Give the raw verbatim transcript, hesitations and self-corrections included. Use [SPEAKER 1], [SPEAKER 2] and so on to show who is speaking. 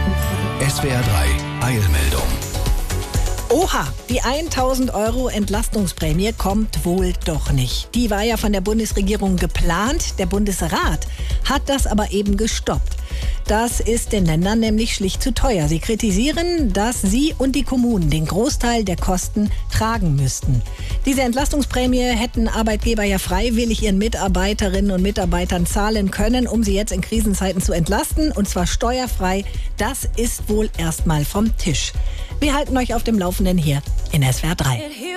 [SPEAKER 1] S W R drei Eilmeldung.
[SPEAKER 2] Oha, die tausend Euro Entlastungsprämie kommt wohl doch nicht. Die war ja von der Bundesregierung geplant. Der Bundesrat hat das aber eben gestoppt. Das ist den Ländern nämlich schlicht zu teuer. Sie kritisieren, dass sie und die Kommunen den Großteil der Kosten tragen müssten. Diese Entlastungsprämie hätten Arbeitgeber ja freiwillig ihren Mitarbeiterinnen und Mitarbeitern zahlen können, um sie jetzt in Krisenzeiten zu entlasten, und zwar steuerfrei. Das ist wohl erstmal vom Tisch. Wir halten euch auf dem Laufenden hier in S W R drei.